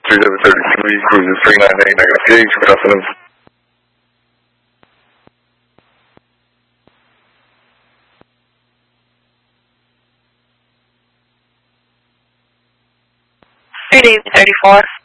3733, cruises 398, negative gauge, good afternoon. Good evening, 34.